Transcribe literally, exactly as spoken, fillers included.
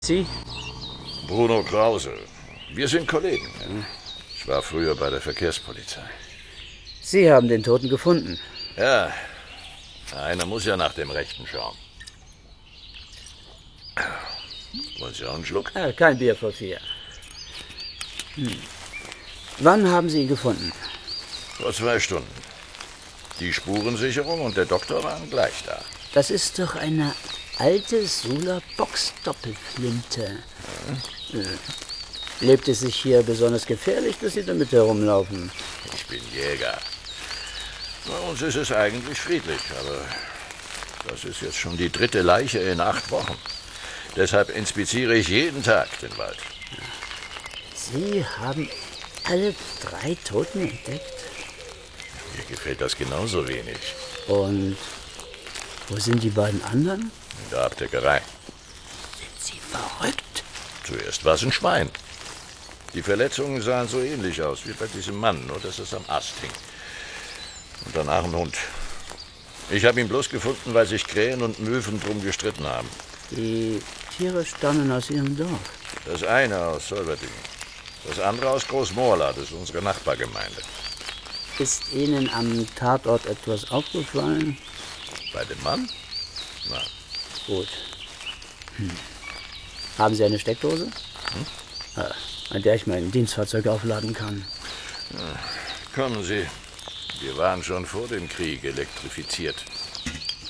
Sie? Bruno Krause. Wir sind Kollegen. Ich war früher bei der Verkehrspolizei. Sie haben den Toten gefunden. Ja, einer muss ja nach dem Rechten schauen. Wollen Sie auch einen Schluck? Ah, kein Bier vor vier. Hm. Wann haben Sie ihn gefunden? Vor zwei Stunden. Die Spurensicherung und der Doktor waren gleich da. Das ist doch eine alte Suler Boxdoppelflinte. Ja. Hm. Lebt es sich hier besonders gefährlich, dass Sie damit herumlaufen? Ich bin Jäger. Bei uns ist es eigentlich friedlich, aber das ist jetzt schon die dritte Leiche in acht Wochen. Deshalb inspiziere ich jeden Tag den Wald. Sie haben alle drei Toten entdeckt? Mir gefällt das genauso wenig. Und wo sind die beiden anderen? In der Abdeckerei. Sind Sie verrückt? Zuerst war es ein Schwein. Die Verletzungen sahen so ähnlich aus wie bei diesem Mann, nur dass es am Ast hing. Und danach ein Hund. Ich habe ihn bloß gefunden, weil sich Krähen und Möwen drum gestritten haben. Die Tiere stammen aus Ihrem Dorf. Das eine aus Solverdingen, das andere aus Großmorla, das ist unsere Nachbargemeinde. Ist Ihnen am Tatort etwas aufgefallen? Bei dem Mann? Nein. Gut. Hm. Haben Sie eine Steckdose? Hm? Ah, an der ich mein Dienstfahrzeug aufladen kann. Ja, kommen Sie. Wir waren schon vor dem Krieg elektrifiziert.